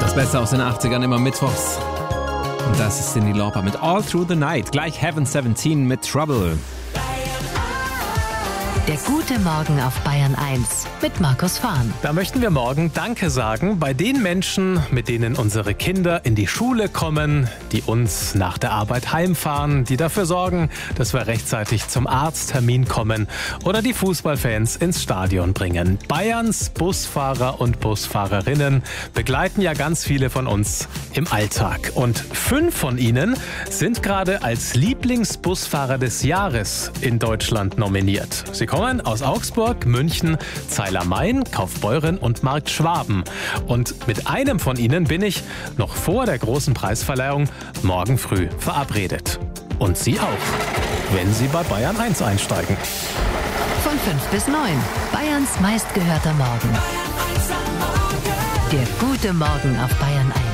Das Beste aus den 80ern immer mittwochs. Und das ist Cyndi Lauper mit All Through the Night. Gleich Heaven 17 mit Trouble. Der gute Morgen auf Bayern 1 mit Markus Fahn. Da möchten wir morgen Danke sagen bei den Menschen, mit denen unsere Kinder in die Schule kommen, die uns nach der Arbeit heimfahren, die dafür sorgen, dass wir rechtzeitig zum Arzttermin kommen oder die Fußballfans ins Stadion bringen. Bayerns Busfahrer und Busfahrerinnen begleiten ja ganz viele von uns im Alltag. Und 5 von ihnen sind gerade als Lieblingsbusfahrer des Jahres in Deutschland nominiert. Sie kommen aus Augsburg, München, Zeiler-Main, Kaufbeuren und Marktschwaben. Und mit einem von ihnen bin ich noch vor der großen Preisverleihung morgen früh verabredet. Und Sie auch, wenn Sie bei Bayern 1 einsteigen. Von 5 bis 9. Bayerns meistgehörter Morgen. Der gute Morgen auf Bayern 1.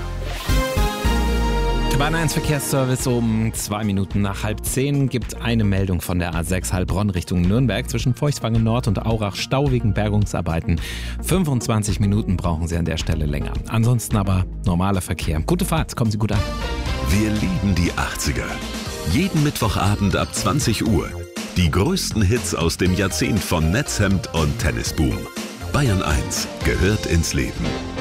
Bayern 1 Verkehrsservice um 2 Minuten nach 9:30 gibt eine Meldung von der A6 Heilbronn Richtung Nürnberg zwischen Feuchtwangen Nord und Aurach Stau wegen Bergungsarbeiten. 25 Minuten brauchen Sie an der Stelle länger. Ansonsten aber normaler Verkehr. Gute Fahrt, kommen Sie gut an. Wir lieben die 80er. Jeden Mittwochabend ab 20 Uhr. Die größten Hits aus dem Jahrzehnt von Netzhemd und Tennisboom. Bayern 1 gehört ins Leben.